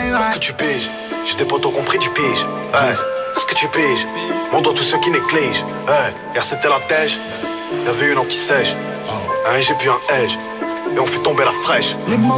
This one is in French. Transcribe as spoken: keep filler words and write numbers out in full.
Est-ce que tu piges? J'ai des potos compris du pige. Ouais. Est-ce que tu piges? Monde à tous ceux qui négligent. Ouais. Hier c'était la tèche. Y'avait une anti-sèche. Un G puis un edge. Et on fait tomber la fraîche. Les mots